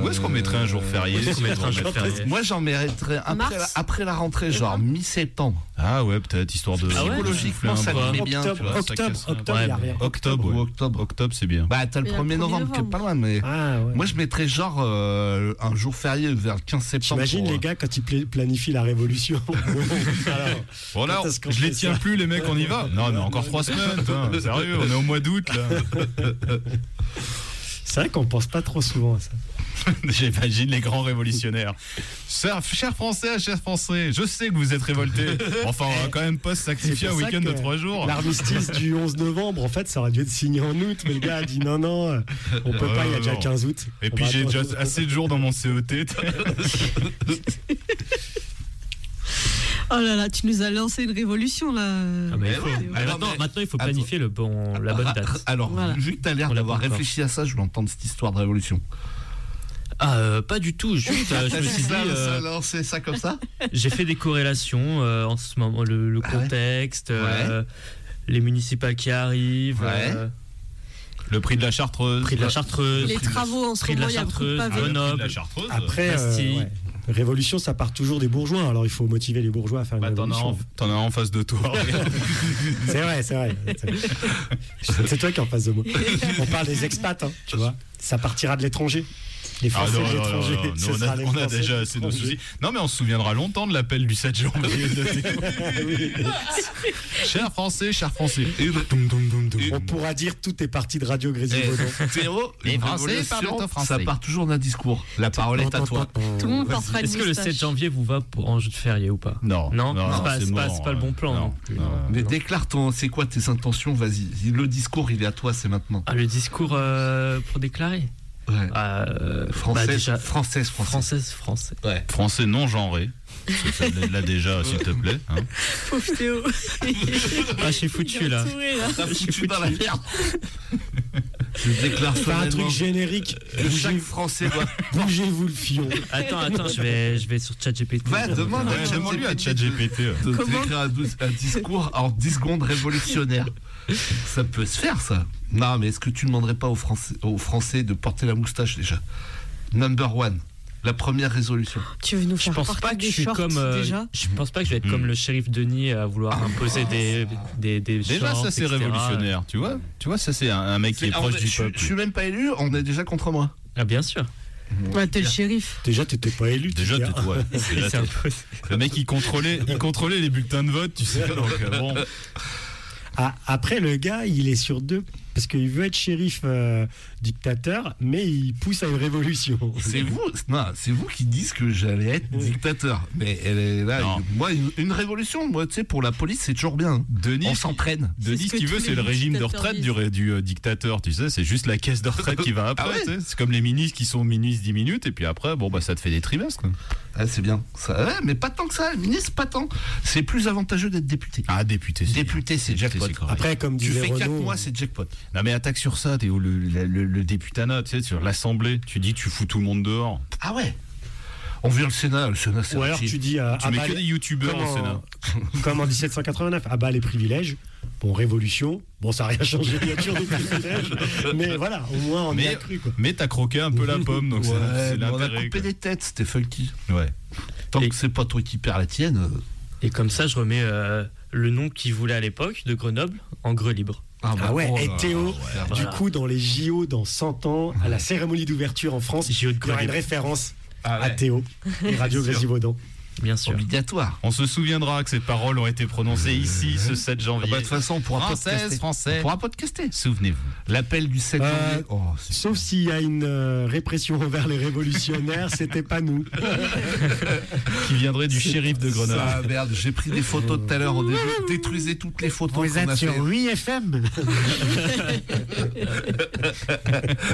Où est-ce qu'on mettrait un jour férié? Moi, j'en mettrais après la rentrée, genre mi-septembre. Ah ouais, peut-être, histoire de... Psychologiquement, ça me met bien. Octobre, il y a rien. Octobre, c'est bien. Bah, t'as le 1er novembre qui est pas loin, mais moi, je mettrais genre un jour férié vers le 15 septembre. J'imagine les gars quand ils planifient la révolution. Voilà, je les tiens plus, les mecs, on y va. Non, mais encore 3 semaines, sérieux, on est au mois d'août, là. C'est vrai qu'on pense pas trop souvent à ça. J'imagine les grands révolutionnaires. Chers Français, je sais que vous êtes révoltés. Enfin, on va quand même pas se sacrifier un week-end de 3 jours. L'armistice du 11 novembre, en fait, ça aurait dû être signé en août, mais le gars a dit non, on peut pas, il y a déjà 15 août. Et puis j'ai déjà assez de jours dans mon CET. Oh là là, tu nous as lancé une révolution là. Maintenant, il faut planifier la bonne date. Alors, vu que tu as l'air d'avoir réfléchi à ça, je veux entendre cette histoire de révolution. Pas du tout. Juste, je me suis dit. Lancer ça comme ça. J'ai fait des corrélations en ce moment, le contexte, les municipales qui arrivent. Le prix de la Chartreuse. Les travaux en ce moment, il y a beaucoup de pavés. Grenoble. Après, révolution, ça part toujours des bourgeois. Alors il faut motiver les bourgeois à faire une révolution. T'en as en face de toi. C'est vrai. C'est toi qui es en face de moi. On parle des expats, tu vois. Ça partira de l'étranger. Les Français de l'étranger. On a déjà assez de soucis. Non, mais on se souviendra longtemps de l'appel du 7 janvier. Chers Français. On pourra dire tout est parti de Radio Grésivaudan. Théo, les Français parlent en français. Ça part toujours d'un discours. La parole est à toi. Tout le monde portera une Est-ce que le 7 janvier vous va en jeu de férié ou pas? Non, c'est pas le bon plan non plus. Mais déclare c'est quoi tes intentions, vas-y. Le discours, il est à toi, c'est maintenant. Le discours pour déclarer. Française. Ouais. Français non genré. Ça l'a déjà, s'il te plaît. Pauvre Théo. Je suis foutu là. T'as foutu dans la merde. Je déclare faire un truc générique. Chaque Français doit. Bougez-vous le fion. Attends, je vais sur ChatGPT. Demande-lui à ChatGPT. D'écrire un discours en 10 secondes révolutionnaire. Ça peut se faire, ça. Non, mais est-ce que tu ne demanderais pas aux Français de porter la moustache déjà? Number one. La première résolution. Tu veux nous faire porter des shorts déjà? Je pense pas que je vais être comme le shérif Denis à vouloir imposer des déjà shorts, ça c'est etc. révolutionnaire, tu vois ça c'est un mec qui est proche du peuple. Je suis même pas élu, on est déjà contre moi. Ah bien sûr. Ouais, t'es le shérif. Déjà t'étais pas élu. Déjà le mec il contrôlait les bulletins de vote, tu sais. Donc bon. Après le gars il est sur deux parce qu'il veut être shérif dictateur, mais il pousse à une révolution. C'est vous qui dites que j'allais être dictateur. Mais elle est là. Moi, une révolution, moi, tu sais, pour la police, c'est toujours bien. Denis, on s'entraîne. Denis, ce qu'il veut, c'est le régime de retraite du dictateur. Tu sais, c'est juste la caisse de retraite qui va après. Tu sais. C'est comme les ministres qui sont ministres 10 minutes, et puis après, ça te fait des trimestres. Quoi. Ah, c'est bien. Ça, mais pas tant que ça. Ministre, pas tant. C'est plus avantageux d'être député. Ah, député, c'est jackpot. Après, comme tu fais 4 Renaud, mois, c'est jackpot. Non, mais attaque sur ça, Théo, le députanat, tu sais, sur l'Assemblée. Tu dis, tu fous tout le monde dehors. Ah ouais. On vient le Sénat, c'est ou alors tu dis tu mets que des youtubeurs au Sénat. Comme en 1789, abat les privilèges. Bon, révolution. Bon, ça n'a rien changé, il y a toujours des privilèges. Mais voilà, au moins on y a cru. Quoi. Mais t'as croqué un peu la pomme, donc c'est l'intérêt. On a coupé des têtes, c'était funky. Ouais. Tant que c'est pas toi qui perds la tienne. Et comme ça, je remets le nom qu'il voulait à l'époque de Grenoble en Greux libre. Et Théo, du coup, dans les JO, dans 100 ans, à la cérémonie d'ouverture en France, il y aura une référence à Théo et Radio Grésivaudan. Bien sûr. Obligatoire. On se souviendra que ces paroles ont été prononcées ici ce 7 janvier. De toute façon, on pourra Français. On pourra podcaster. Souvenez-vous. L'appel du 7 janvier. Sauf s'il y a une répression envers les révolutionnaires, c'était pas nous. Qui viendrait du shérif de Grenoble. Ah merde, j'ai pris des photos tout à l'heure. On détruisait toutes les photos. Vous êtes sur 8FM.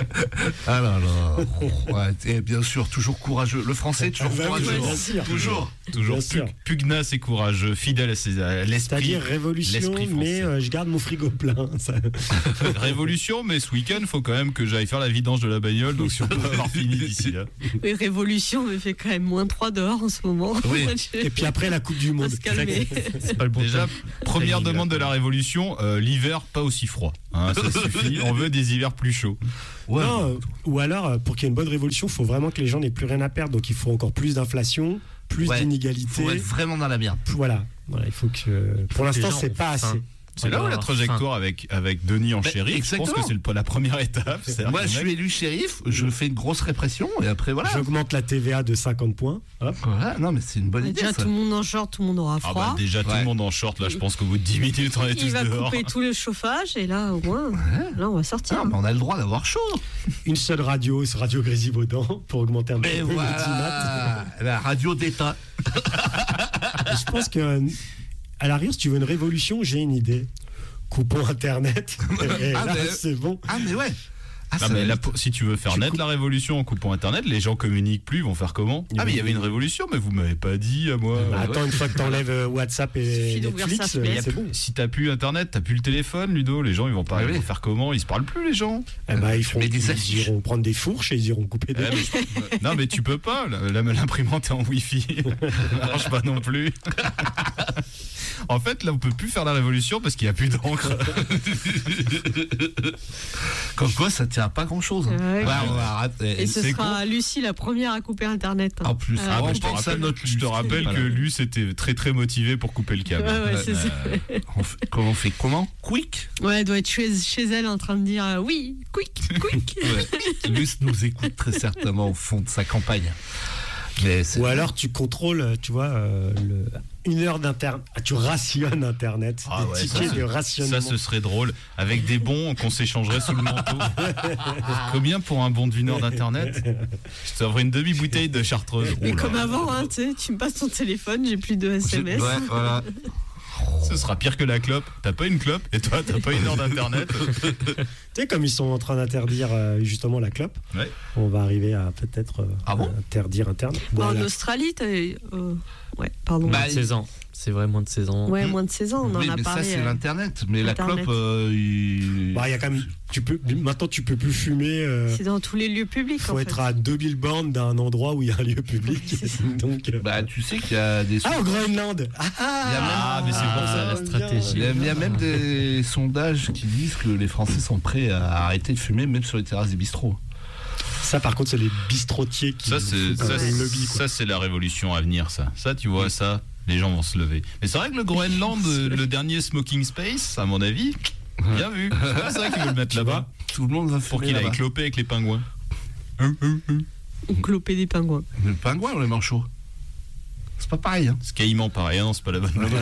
Ah là là. Ouais, et bien sûr, toujours courageux. Le français, toujours courageux. Bien sûr. Toujours. Toujours Bien sûr. pugnace et courageux, fidèle à l'esprit. C'est-à-dire révolution, l'esprit mais français. je garde mon frigo plein. Ça. Révolution, mais ce week-end, faut quand même que j'aille faire la vidange de la bagnole, donc si on peut avoir fini d'ici là. Oui, révolution, mais fait quand même -3 dehors en ce moment. Oui. Et puis après la Coupe du On va Monde. se calmer. C'est pas le bon Déjà, temps. première Timing, demande là. de la révolution, l'hiver pas aussi froid. Hein, ça suffit, on veut des hivers plus chauds. Ouais. Non, ou alors, pour qu'il y ait une bonne révolution, il faut vraiment que les gens n'aient plus rien à perdre. Donc il faut encore plus d'inflation, plus Ouais. d'inégalité. Faut être vraiment dans la merde. Voilà, il faut que. Pour l'instant, gens c'est ont pas faim. assez. C'est là où la trajectoire avec Denis en Mais shérif, je pense exactement. que c'est la première étape. C'est-à-dire Moi, que je le suis mec- élu shérif, je fais une grosse répression et après voilà. J'augmente la TVA de 50 points. Hop. Voilà. Non, mais c'est une bonne idée. Déjà, ça. tout le monde en short, tout le monde aura Ah froid. bah déjà tout Ouais. le monde en short, là je pense qu'au bout de 10 minutes on est Il tous va dehors. couper tout le chauffage et là, au moins, là, on va sortir. Ah, mais on a le droit d'avoir chaud. Une seule radio, c'est Radio Grésivaudan, pour augmenter un Mais petit peu l'audimat. voilà, la radio d'État. Et je pense que, à l'arrière, si tu veux une révolution, j'ai une idée. Coupons Internet. Et Ah, là, mais- c'est bon. Ah, mais ouais. Ah, Non, ça mais va là, vite. si tu veux faire Tu naître coupes- la révolution en coupant internet, les gens communiquent plus, ils vont faire comment? Ah mais il y avait une révolution, mais vous m'avez pas dit à moi. Bah, attends, une fois que t'enlèves WhatsApp et Suffit d'ouvrir Netflix, sa fenêtre. c'est bon. Si t'as plus internet, t'as plus le téléphone, Ludo, les gens ils vont pas Ah ils oui. vont faire comment? Ils se parlent plus les gens. Eh ben, mets des affiches. ils iront prendre des fourches et ils iront couper des. Eh, mais non mais tu peux pas, l'imprimante est en wifi, ça marche pas non plus. En fait là on peut plus faire la révolution parce qu'il y a plus d'encre. Comme quoi, ça tient à pas grand chose. Ouais. On va arrêter. Et ce c'est sera Lucie la première à couper Internet. hein. En plus, Ah, on je te pense à rappelle, notre je te rappelle Voilà. que Luce était très très motivé pour couper le câble. Ouais, c'est ça. Comment on fait comment? Quick. Ouais, elle doit être chez elle en train de dire oui, quick, quick. Ouais. Luce nous écoute très certainement au fond de sa campagne. Mais c'est Ou alors tu contrôles, tu vois, une heure d'internet. Ah, tu rationnes Internet. Ah des ouais, tickets ça, de rationnement. Ça, ce serait drôle. Avec des bons qu'on s'échangerait sous le manteau. Combien pour un bon d'une heure d'internet? Je t'offre une demi-bouteille de chartreuse. Oh Et là comme là. avant, hein, tu sais, tu me passes ton téléphone, j'ai plus de SMS. Ouais, voilà. Ce sera pire que la clope. T'as pas une clope et toi, t'as pas une heure d'internet. Tu sais, comme ils sont en train d'interdire justement la clope, Ouais. on va arriver à peut-être Ah bon interdire Internet. Bah, Voilà. En Australie, ouais, pardon. Bah, Moins de 16 ans. C'est vrai, moins de 16 ans. Ouais, moins de 16 ans, on Oui, en a mais parlé. ça, c'est l'Internet. Mais Internet. la clope, Bah, il y a quand même. Maintenant, tu peux plus fumer. C'est dans tous les lieux publics. Faut en être fait. à 2000 bornes d'un endroit où il y a un lieu public. Donc, bah, tu sais qu'il y a des Ah, au sondages. Groenland. Il y a même- Ah, mais c'est pour ça la stratégie. Il y a même des sondages qui disent que les Français sont prêts à arrêter de fumer, même sur les terrasses des bistrots. Ça, par contre, c'est les bistrotiers qui. Ça, c'est font ça, un c'est- lobby, quoi. ça, c'est la révolution à venir, ça. Ça, tu vois, ça, les gens vont se lever. Mais c'est vrai que le Groenland, le dernier smoking space, à mon avis, bien vu. C'est ça qu'ils veulent mettre là-bas. Tout le monde va Pour fumer qu'il aille là-bas. cloper avec les pingouins. Ou cloper des pingouins. Mais le pingouin ou les manchots? C'est pas pareil, hein. Ce caïman, pareil, hein, non, c'est pas la bonne nouvelle.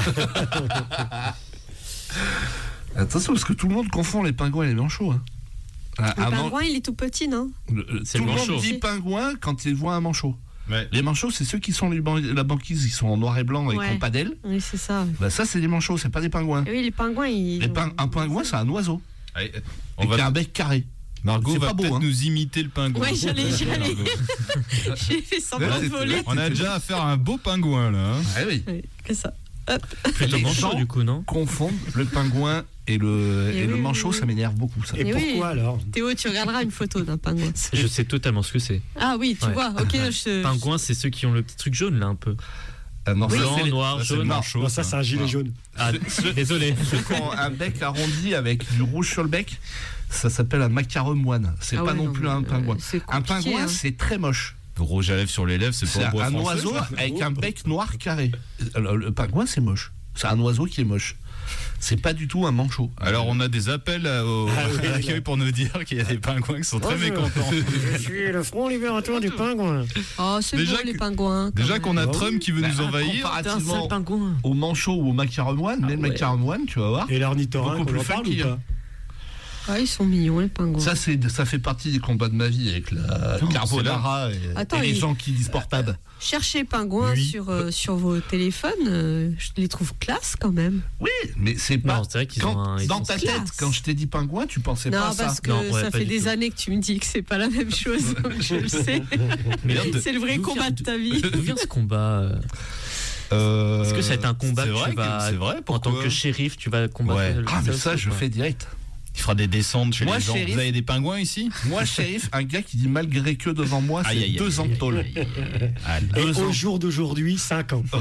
Attention, parce que tout le monde confond les pingouins et les manchots. Hein. Le pingouin, il est tout petit, non? C'est Tout le le manchot. monde dit pingouin quand il voit un manchot. Ouais. Les manchots, c'est ceux qui sont la banquise, ils sont en noir et blanc et qui Ouais. n'ont pas d'ailes. Oui, c'est ça. Bah ça, c'est des manchots, c'est pas des pingouins. Et oui, les pingouins, ils. Un pingouin, c'est un oiseau. Allez, on Avec va... un bec carré. Margot C'est va pas beau, peut-être hein. nous imiter le pingouin. Ouais, j'allais. Margot. J'ai fait semblant Ouais, de c'était- voler. On a déjà affaire à un beau pingouin, là. hein. Ah oui. Ouais, que ça. Plutôt Les manchot gens du coup, non? confondent le pingouin et le Et oui, manchot, oui, oui. ça m'énerve beaucoup, ça. Et Et oui. pourquoi alors? Théo, tu regarderas une photo d'un pingouin. Je sais totalement ce que c'est. Ah oui, tu Ouais. vois. Ok, je. Pingouin, c'est ceux qui ont le petit truc jaune là un peu. Ah non, ça, Blanc, c'est les- noir, Ça, c'est le jaune. manchot. Non, ça, c'est un gilet jaune. Ah, désolé. ceux qui ont un bec arrondi avec du rouge sur le bec, ça s'appelle un macaremoine. C'est Ah pas ouais, non plus un pingouin. c'est Un compliqué, pingouin, hein. c'est très moche. Rouge à lèvres sur les lèvres, c'est C'est pas un bois un français. oiseau ça. avec un bec noir carré. Alors, le pingouin, c'est moche. C'est un oiseau qui est moche. C'est pas du tout un manchot. Alors on a des appels oui, à l'accueil pour nous dire qu'il y a des pingouins qui sont très mécontents. Je suis le front libérateur du pingouin. Oh, c'est Déjà beau, les que- pingouins. Déjà quand qu'on a même. Trump qui veut Bah, nous envahir. Putain, comparativement sale pingouin. au manchot ou au macaremoine, mais le ouais. macaremoine, tu vas voir. Et l'ornithorynque, Beaucoup on plus en parle funky, ou hein. pas? Ouais, ils sont mignons, les pingouins. Ça fait partie des combats de ma vie avec la carbonara et les gens qui disent portable. Cherchez pingouins sur vos téléphones, je les trouve classe quand même. Oui, mais c'est pas. Non, c'est vrai qu'ils ont Dans ta tête, classe. quand je t'ai dit pingouin, tu pensais pas à ça. Non, parce que Non, ouais, ça pas fait du des tout. années que tu me dis que c'est pas la même chose, donc je le sais. Mais là, C'est le vrai d'où combat vient- de ta vie. D'où vient ce combat Est-ce que ça va être un combat que tu vas, c'est vrai, en pourquoi tant que shérif, tu vas combattre Ouais. le Ah, mais ça, aussi, je quoi. fais direct. Il fera des descentes chez Moi, les gens. shérif- Vous avez des pingouins ici? Moi, shérif, un gars qui dit malgré que devant moi, c'est 2 ans de tôle. Et 2 ans. au jour d'aujourd'hui, 5 ans.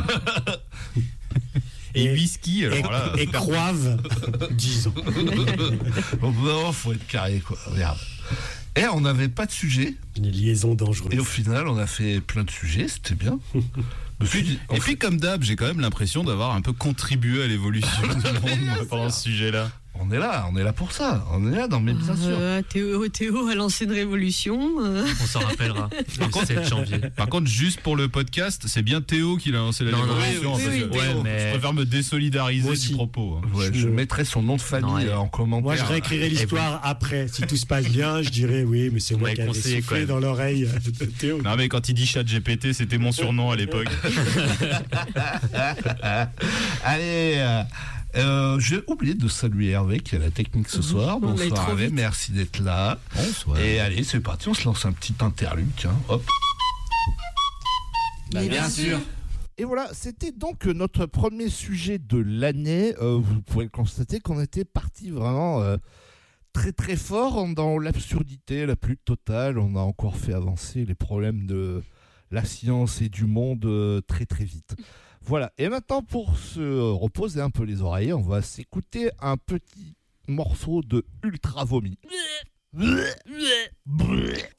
Et whisky, alors là. Et croave, 10 ans. Non, faut être carré, quoi. Regarde. Et on n'avait pas de sujet. Une liaison dangereuse. Et au final, on a fait plein de sujets, c'était bien. Et puis, comme d'hab, j'ai quand même l'impression d'avoir un peu contribué à l'évolution du monde pendant ce sujet-là. on est là pour ça. On est là dans mes bien sûr. Théo a lancé une révolution. On s'en rappellera. Le 7 janvier. Par contre, juste pour le podcast, c'est bien Théo qui l'a lancé la Non, non, révolution. oui, parce oui, que- oui. Ouais, mais- Je préfère me désolidariser Moi du aussi. propos. hein. Ouais, je mettrai son nom de famille Non, allez. en commentaire. Moi, je réécrirai l'histoire après. Si tout se passe bien, je dirais oui, mais c'est On moi m'avait qui avais conseillé, quand soufflé même. dans l'oreille de Théo. Non, mais quand il dit chat GPT, c'était mon surnom à l'époque. Allez, j'ai oublié de saluer Hervé qui est à la technique ce soir. On va aller Bonsoir trop Hervé, vite. merci d'être là. Bonsoir. Et allez, c'est parti, on se lance un petit interlude. Tiens, hop. Mais bien sûr. Et voilà, c'était donc notre premier sujet de l'année. Vous pouvez le constater qu'on était parti vraiment très très fort dans l'absurdité la plus totale. On a encore fait avancer les problèmes de la science et du monde très très vite. Voilà, et maintenant pour se reposer un peu les oreilles, on va s'écouter un petit morceau de Ultra Vomi.